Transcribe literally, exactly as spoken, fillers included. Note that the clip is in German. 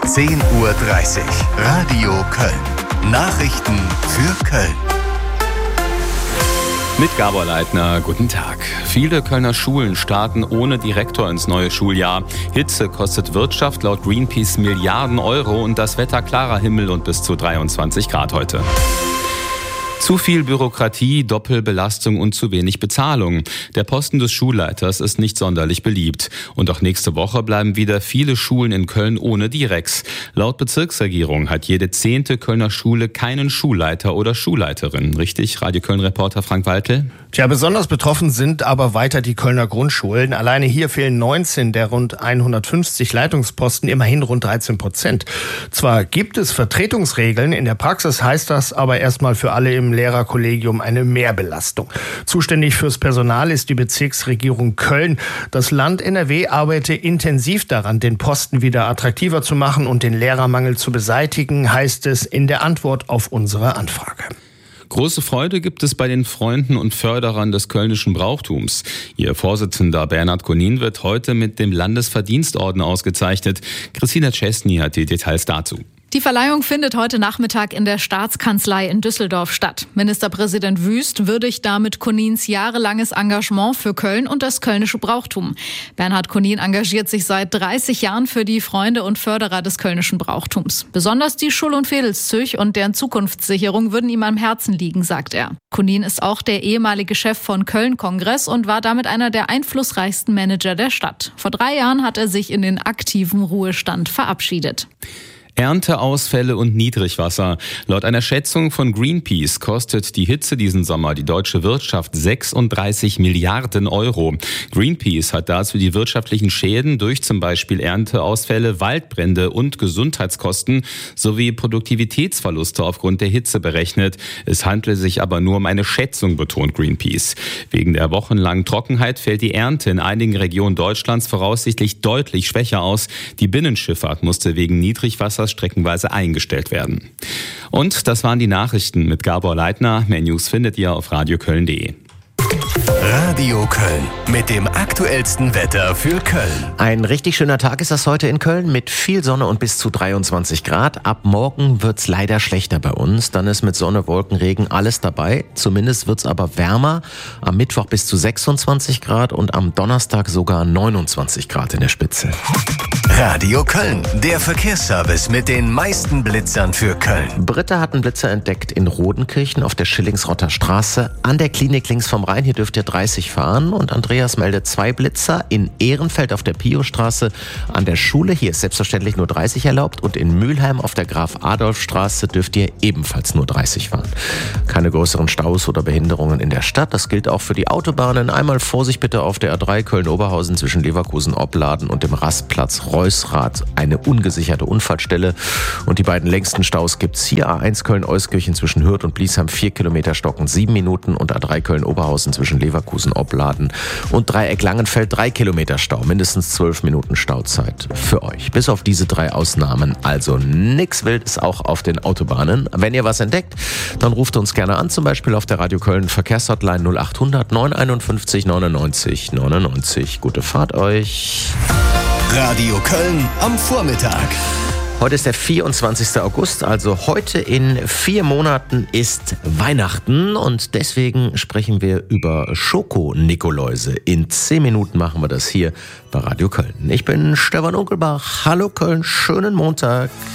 zehn Uhr dreißig. Radio Köln. Nachrichten für Köln. Mit Gabor Leitner, guten Tag. Viele Kölner Schulen starten ohne Direktor ins neue Schuljahr. Hitze kostet Wirtschaft laut Greenpeace Milliarden Euro und das Wetter klarer Himmel und bis zu dreiundzwanzig Grad heute. Zu viel Bürokratie, Doppelbelastung und zu wenig Bezahlung. Der Posten des Schulleiters ist nicht sonderlich beliebt. Und auch nächste Woche bleiben wieder viele Schulen in Köln ohne Direx. Laut Bezirksregierung hat jede zehnte Kölner Schule keinen Schulleiter oder Schulleiterin. Richtig, Radio Köln-Reporter Frank Waltel? Tja, besonders betroffen sind aber weiter die Kölner Grundschulen. Alleine hier fehlen neunzehn der rund hundertfünfzig Leitungsposten, immerhin rund dreizehn Prozent. Zwar gibt es Vertretungsregeln, in der Praxis heißt das aber erstmal für alle im Lehrerkollegium eine Mehrbelastung. Zuständig fürs Personal ist die Bezirksregierung Köln. Das Land N R W arbeite intensiv daran, den Posten wieder attraktiver zu machen und den Lehrermangel zu beseitigen, heißt es in der Antwort auf unsere Anfrage. Große Freude gibt es bei den Freunden und Förderern des kölnischen Brauchtums. Ihr Vorsitzender Bernhard Konin wird heute mit dem Landesverdienstorden ausgezeichnet. Christina Czesny hat die Details dazu. Die Verleihung findet heute Nachmittag in der Staatskanzlei in Düsseldorf statt. Ministerpräsident Wüst würdigt damit Konins jahrelanges Engagement für Köln und das kölnische Brauchtum. Bernhard Konin engagiert sich seit dreißig Jahren für die Freunde und Förderer des kölnischen Brauchtums. Besonders die Schull- und Vedelszüch und deren Zukunftssicherung würden ihm am Herzen liegen, sagt er. Konin ist auch der ehemalige Chef von Köln-Kongress und war damit einer der einflussreichsten Manager der Stadt. Vor drei Jahren hat er sich in den aktiven Ruhestand verabschiedet. Ernteausfälle und Niedrigwasser. Laut einer Schätzung von Greenpeace kostet die Hitze diesen Sommer die deutsche Wirtschaft sechsunddreißig Milliarden Euro. Greenpeace hat dazu die wirtschaftlichen Schäden durch zum Beispiel Ernteausfälle, Waldbrände und Gesundheitskosten sowie Produktivitätsverluste aufgrund der Hitze berechnet. Es handle sich aber nur um eine Schätzung, betont Greenpeace. Wegen der wochenlangen Trockenheit fällt die Ernte in einigen Regionen Deutschlands voraussichtlich deutlich schwächer aus. Die Binnenschifffahrt musste wegen Niedrigwassers streckenweise eingestellt werden. Und das waren die Nachrichten mit Gabor Leitner. Mehr News findet ihr auf radioköln punkt de. Radio Köln mit dem aktuellsten Wetter für Köln. Ein richtig schöner Tag ist das heute in Köln mit viel Sonne und bis zu dreiundzwanzig Grad. Ab morgen wird's leider schlechter bei uns. Dann ist mit Sonne, Wolken, Regen alles dabei. Zumindest wird's aber wärmer. Am Mittwoch bis zu sechsundzwanzig Grad und am Donnerstag sogar neunundzwanzig Grad in der Spitze. Radio Köln, der Verkehrsservice mit den meisten Blitzern für Köln. Britta hat einen Blitzer entdeckt in Rodenkirchen auf der Schillingsrotter Straße. An der Klinik links vom Rhein, hier dürft ihr dreißig fahren. Und Andreas meldet zwei Blitzer in Ehrenfeld auf der Pio-Straße. An der Schule, hier ist selbstverständlich nur dreißig erlaubt. Und in Mülheim auf der Graf-Adolf-Straße dürft ihr ebenfalls nur dreißig fahren. Keine größeren Staus oder Behinderungen in der Stadt. Das gilt auch für die Autobahnen. Einmal Vorsicht bitte auf der A drei Köln-Oberhausen zwischen Leverkusen-Opladen und dem Rastplatz Reusrath. Eine ungesicherte Unfallstelle. Und die beiden längsten Staus gibt's hier. A eins Köln-Euskirchen zwischen Hürth und Bliesheim vier Kilometer stocken sieben Minuten und A drei Köln-Oberhausen zwischen Leverkusen, Opladen und Dreieck Langenfeld drei Kilometer Stau. Mindestens zwölf Minuten Stauzeit für euch. Bis auf diese drei Ausnahmen. Also nix Wildes auch auf den Autobahnen. Wenn ihr was entdeckt, dann ruft uns gerne an. Zum Beispiel auf der Radio Köln Verkehrshotline null acht hundert neunundeinundfünfzig neunundneunzig neunundneunzig. Gute Fahrt euch. Radio Köln am Vormittag. Heute ist der vierundzwanzigster August, also heute in vier Monaten ist Weihnachten und deswegen sprechen wir über Schoko-Nikoläuse. In zehn Minuten machen wir das hier bei Radio Köln. Ich bin Stefan Unkelbach. Hallo Köln, schönen Montag.